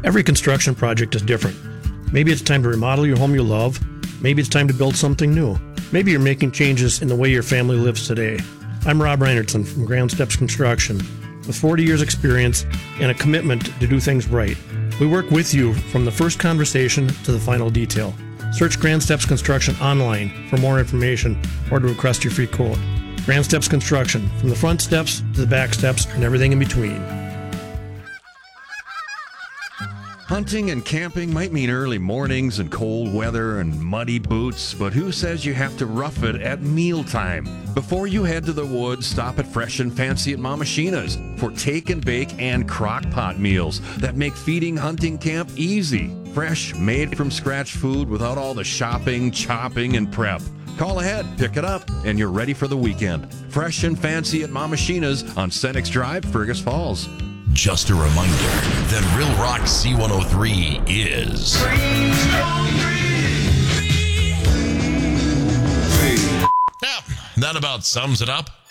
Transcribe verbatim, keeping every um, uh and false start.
Every construction project is different. Maybe it's time to remodel your home you love. Maybe it's time to build something new. Maybe you're making changes in the way your family lives today. I'm Rob Reinertson from Grand Steps Construction. With forty years experience and a commitment to do things right. We work with you from the first conversation to the final detail. Search Grand Steps Construction online for more information or to request your free quote. Grand Steps Construction, from the front steps to the back steps and everything in between. Hunting and camping might mean early mornings and cold weather and muddy boots, but who says you have to rough it at mealtime? Before you head to the woods, stop at Fresh and Fancy at Mama Sheena's for take and bake and crock pot meals that make feeding hunting camp easy. Fresh, made from scratch food without all the shopping, chopping, and prep. Call ahead, pick it up, and you're ready for the weekend. Fresh and Fancy at Mama Sheena's on Senex Drive, Fergus Falls. Just a reminder that Real Rock C one oh three is... Yeah, that about sums it up.